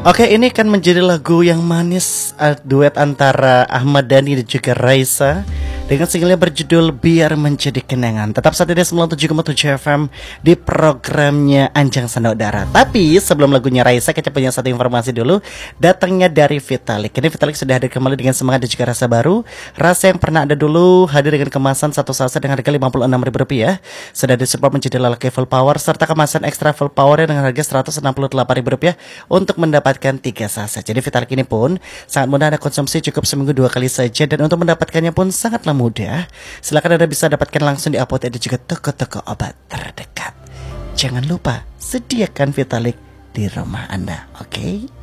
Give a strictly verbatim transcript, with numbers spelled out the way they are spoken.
Oke, ini kan menjadi lagu yang manis, uh, duet antara Ahmad Dhani dan juga Raisa dengan singlenya berjudul Biar Menjadi Kenangan. Tetap saat ini sembilan puluh tujuh koma tujuh F M di programnya Anjang Sanda Udara. Tapi sebelum lagunya Raisa, kita punya satu informasi dulu. Datangnya dari Vitalik. Ini Vitalik sudah hadir kembali dengan semangat dan juga rasa baru. Rasa yang pernah ada dulu hadir dengan kemasan satu saset dengan harga lima puluh enam ribu rupiah. Sudah disupport menjadi lalaki full power serta kemasan ekstra full power dengan harga seratus enam puluh delapan ribu rupiah untuk mendapatkan tiga saset. Jadi Vitalik ini pun sangat mudah Anda konsumsi, cukup seminggu dua kali saja, dan untuk mendapatkannya pun sangatlah mudah. Silakan Anda bisa dapatkan langsung di apotek dan juga toko-toko obat terdekat. Jangan lupa sediakan Vitalik di rumah Anda, oke? Okay?